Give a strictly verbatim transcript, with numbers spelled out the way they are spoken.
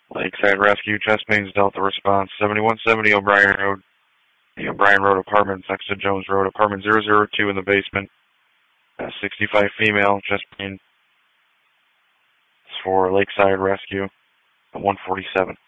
Lakeside Rescue, chest pains, Delta response, seventy-one seventy O'Brien Road, the O'Brien Road apartments next to Jones Road, apartment zero zero two in the basement, uh, sixty-five female, chest pain. It's for Lakeside Rescue, one forty-seven.